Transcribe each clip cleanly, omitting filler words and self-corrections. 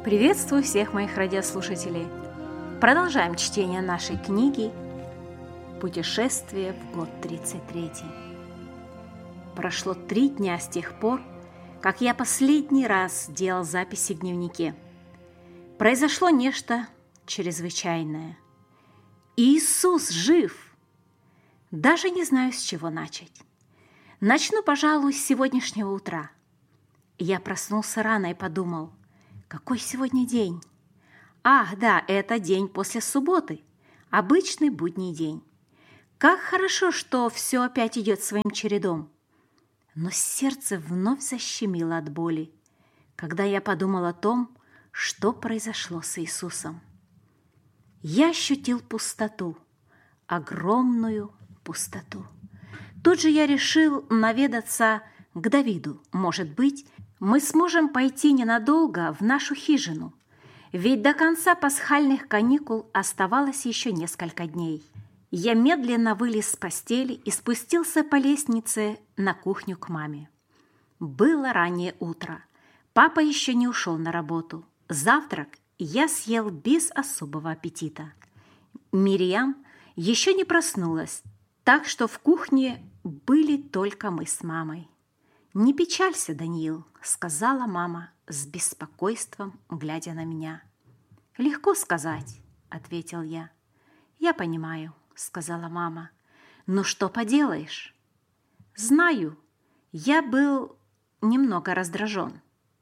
Приветствую всех моих радиослушателей. Продолжаем чтение нашей книги «Путешествие в год 33». Прошло 3 дня с тех пор, как я последний раз делал записи в дневнике. Произошло нечто чрезвычайное. Иисус жив! Даже не знаю, с чего начать. Начну, пожалуй, с сегодняшнего утра. Я проснулся рано и подумал, какой сегодня день? Ах, да, это день после субботы, обычный будний день. Как хорошо, что все опять идет своим чередом. Но сердце вновь защемило от боли, когда я подумал о том, что произошло с Иисусом. Я ощутил пустоту, огромную пустоту. Тут же я решил наведаться к Давиду. Может быть, мы сможем пойти ненадолго в нашу хижину, ведь до конца пасхальных каникул оставалось еще несколько дней. Я медленно вылез с постели и спустился по лестнице на кухню к маме. Было раннее утро. Папа еще не ушел на работу. Завтрак я съел без особого аппетита. Мириам еще не проснулась, так что в кухне были только мы с мамой. «Не печалься, Даниил», — сказала мама с беспокойством, глядя на меня. «Легко сказать», — ответил я. «Я понимаю», — сказала мама. «Ну что поделаешь?» «Знаю, я был немного раздражен».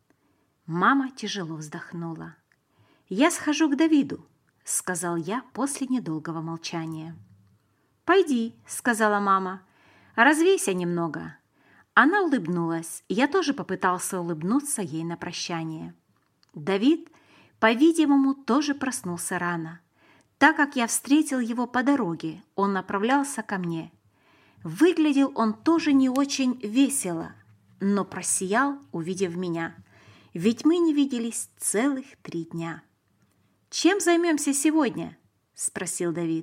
Мама тяжело вздохнула. «Я схожу к Давиду», — сказал я после недолгого молчания. «Пойди», — сказала мама, — «развейся немного». Она улыбнулась, и я тоже попытался улыбнуться ей на прощание. Давид, по-видимому, тоже проснулся рано. Так как я встретил его по дороге, он направлялся ко мне. Выглядел он тоже не очень весело, но просиял, увидев меня, ведь мы не виделись целых 3 дня. «Чем займемся сегодня?» – спросил Давид.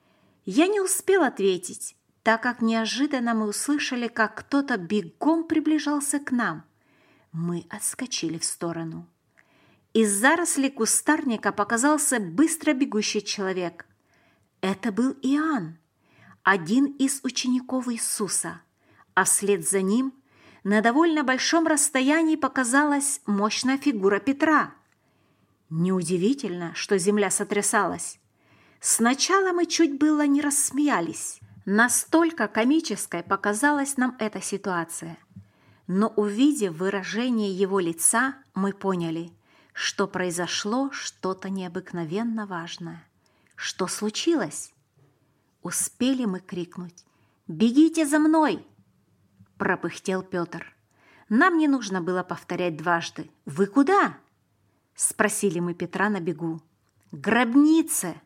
Я не успел ответить, так как неожиданно мы услышали, как кто-то бегом приближался к нам. Мы отскочили в сторону. Из зарослей кустарника показался быстро бегущий человек. Это был Иоанн, один из учеников Иисуса, а вслед за ним на довольно большом расстоянии показалась мощная фигура Петра. Неудивительно, что земля сотрясалась. Сначала мы чуть было не рассмеялись. Настолько комической показалась нам эта ситуация. Но увидев выражение его лица, мы поняли, что произошло что-то необыкновенно важное. Что случилось? Успели мы крикнуть: «Бегите за мной!» Пропыхтел Петр. Нам не нужно было повторять дважды. «Вы куда?» Спросили мы Петра на бегу. «К гробнице!»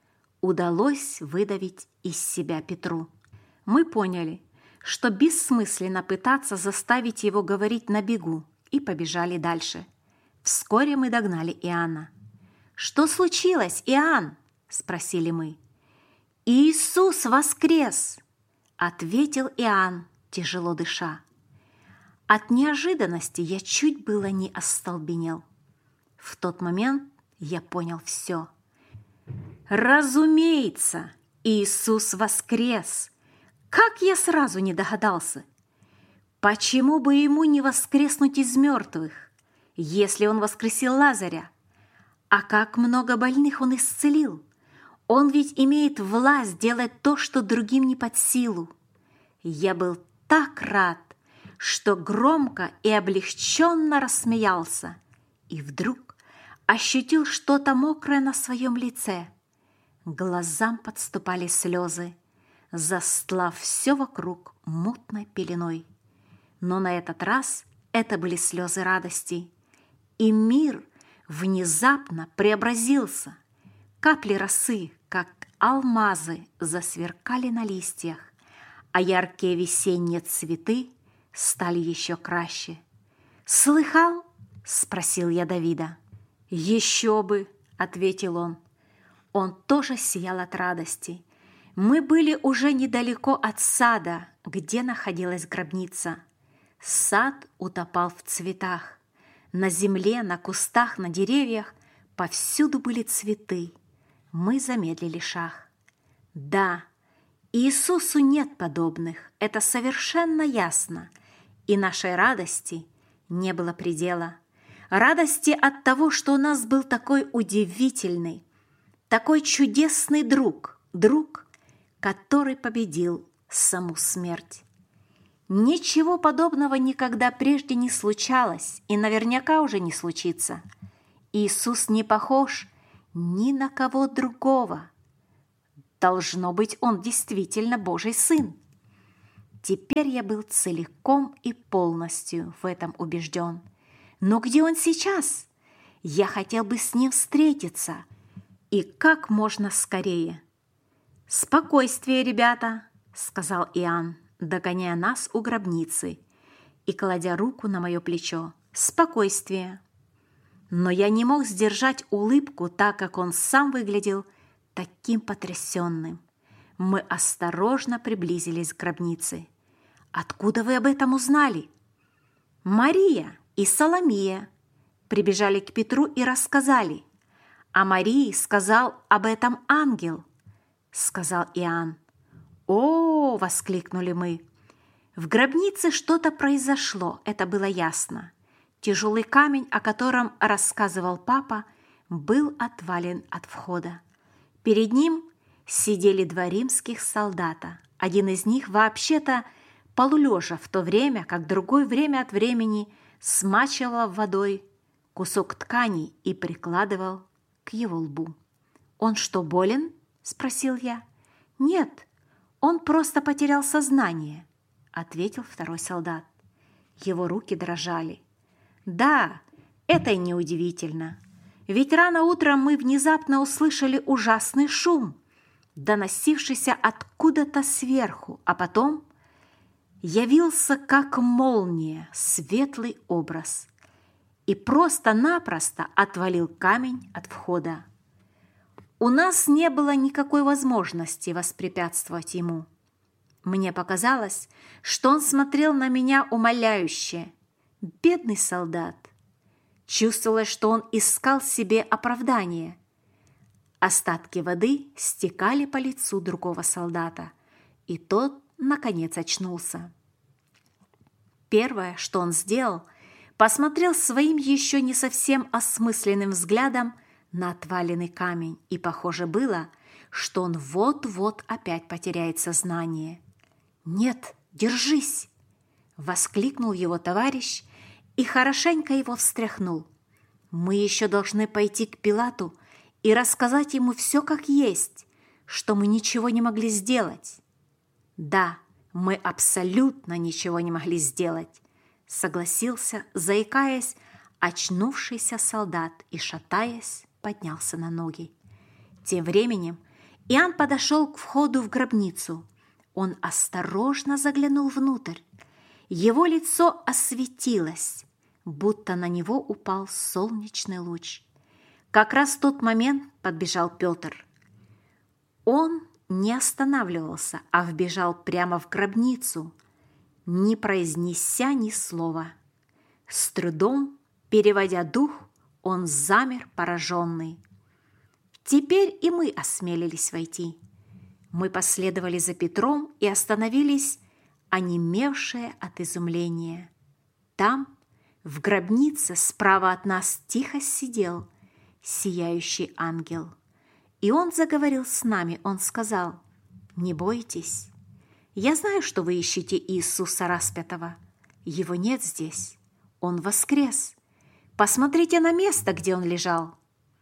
Удалось выдавить из себя Петру. Мы поняли, что бессмысленно пытаться заставить его говорить на бегу, и побежали дальше. Вскоре мы догнали Иоанна. «Что случилось, Иоанн?» – спросили мы. «Иисус воскрес!» – ответил Иоанн, тяжело дыша. От неожиданности я чуть было не остолбенел. В тот момент я понял все. Разумеется, Иисус воскрес! Как я сразу не догадался! Почему бы ему не воскреснуть из мертвых, если он воскресил Лазаря? А как много больных он исцелил! Он ведь имеет власть делать то, что другим не под силу. Я был так рад, что громко и облегченно рассмеялся, и вдруг ощутил что-то мокрое на своем лице. Глазам подступали слезы, застлав все вокруг мутной пеленой. Но на этот раз это были слезы радости, и мир внезапно преобразился. Капли росы, как алмазы, засверкали на листьях, а яркие весенние цветы стали еще краще. «Слыхал?» – спросил я Давида. «Еще бы!» – ответил он. Он тоже сиял от радости. Мы были уже недалеко от сада, где находилась гробница. Сад утопал в цветах. На земле, на кустах, на деревьях повсюду были цветы. Мы замедлили шаг. Да, Иисусу нет подобных, это совершенно ясно, и нашей радости не было предела. Радости от того, что у нас был такой удивительный, такой чудесный друг, который победил саму смерть. Ничего подобного никогда прежде не случалось и наверняка уже не случится. Иисус не похож ни на кого другого. Должно быть, Он действительно Божий Сын. Теперь я был целиком и полностью в этом убежден. Но где Он сейчас? Я хотел бы с Ним встретиться. И как можно скорее. «Спокойствие, ребята!» — сказал Иоанн, догоняя нас у гробницы и кладя руку на мое плечо. «Спокойствие!» Но я не мог сдержать улыбку, так как он сам выглядел таким потрясенным. Мы осторожно приблизились к гробнице. «Откуда вы об этом узнали?» «Мария и Соломия прибежали к Петру и рассказали. А Марии сказал об этом ангел», — сказал Иоанн. «О!» — воскликнули мы. В гробнице что-то произошло, это было ясно. Тяжелый камень, о котором рассказывал папа, был отвален от входа. Перед ним сидели два римских солдата. Один из них вообще-то полулежа, в то время как другой время от времени смачивал водой кусок ткани и прикладывал к его лбу. «Он что, болен?» — спросил я. «Нет, он просто потерял сознание», — ответил второй солдат. Его руки дрожали. «Да, это и неудивительно. Ведь рано утром мы внезапно услышали ужасный шум, доносившийся откуда-то сверху, а потом явился как молния светлый образ и просто-напросто отвалил камень от входа. У нас не было никакой возможности воспрепятствовать ему. Мне показалось, что он смотрел на меня умоляюще. Бедный солдат. Чувствовалось, что он искал себе оправдание. Остатки воды стекали по лицу другого солдата, и тот, наконец, очнулся. Первое, что он сделал, посмотрел своим еще не совсем осмысленным взглядом на отваленный камень, и похоже было, что он вот-вот опять потеряет сознание. «Нет, держись!» — воскликнул его товарищ и хорошенько его встряхнул. «Мы еще должны пойти к Пилату и рассказать ему все как есть, что мы ничего не могли сделать». «Да, мы абсолютно ничего не могли сделать», — согласился, заикаясь, очнувшийся солдат и, шатаясь, поднялся на ноги. Тем временем Иоанн подошел к входу в гробницу. Он осторожно заглянул внутрь. Его лицо осветилось, будто на него упал солнечный луч. Как раз в тот момент подбежал Петр. Он не останавливался, а вбежал прямо в гробницу, не произнеся ни слова. С трудом, переводя дух, он замер пораженный. Теперь и мы осмелились войти. Мы последовали за Петром и остановились, онемевшие от изумления. Там, в гробнице, справа от нас тихо сидел сияющий ангел. И он заговорил с нами, он сказал: «Не бойтесь, я знаю, что вы ищете Иисуса распятого. Его нет здесь, он воскрес. Посмотрите на место, где он лежал».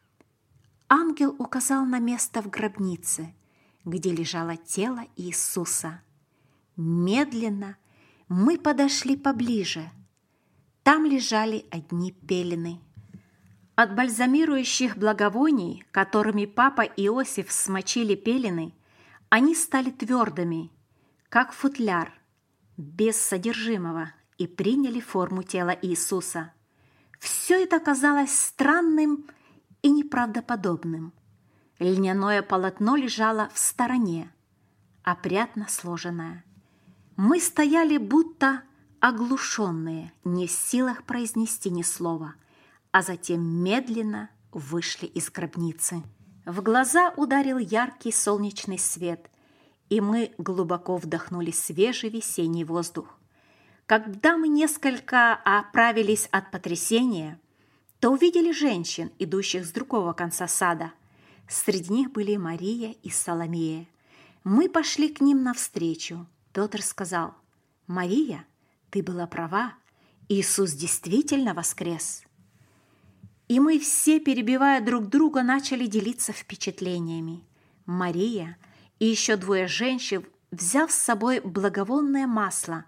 Ангел указал на место в гробнице, где лежало тело Иисуса. Медленно мы подошли поближе. Там лежали одни пелены. От бальзамирующих благовоний, которыми папа и Иосиф смочили пелены, они стали твердыми, как футляр, без содержимого, и приняли форму тела Иисуса. Все это казалось странным и неправдоподобным. Льняное полотно лежало в стороне, опрятно сложенное. Мы стояли будто оглушенные, не в силах произнести ни слова. а затем медленно вышли из гробницы. В глаза ударил яркий солнечный свет, и мы глубоко вдохнули свежий весенний воздух. Когда мы несколько оправились от потрясения, то увидели женщин, идущих с другого конца сада. Среди них были Мария и Соломея. Мы пошли к ним навстречу. Петр сказал: «Мария, ты была права, Иисус действительно воскрес». И мы все, перебивая друг друга, начали делиться впечатлениями. Мария и еще двое женщин, взяв с собой благовонное масло,